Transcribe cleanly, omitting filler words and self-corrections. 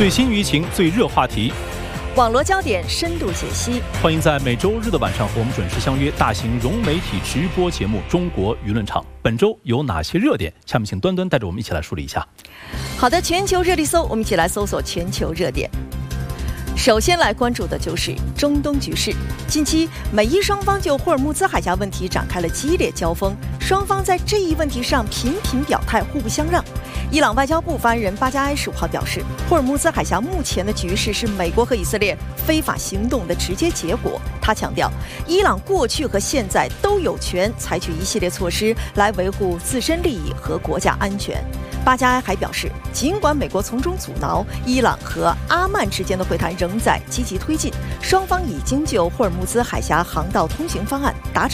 最新舆情、最热话题， 网络焦点深度解析。 欢迎在每周日的晚上和我们准时相约大型融媒体直播节目《中国舆论场》。本周有哪些热点？下面请端端带着我们一起来梳理一下。 好的，全球热力搜，我们一起来搜索全球热点。首先来关注的就是中东局势。近期，美伊双方就霍尔木兹海峡问题展开了激烈交锋，双方在这一问题上频频表态，互不相让。伊朗外交部发言人巴加埃15号表示，霍尔木兹海峡目前的局势是美国和以色列非法行动的直接结果。他强调，伊朗过去和现在都有权采取一系列措施来维护自身利益和国家安全。巴加埃还表示，尽管美国从中阻挠，伊朗和阿曼之间的会谈仍在积极推进，双方已经就霍尔木兹海峡航道通行方案达成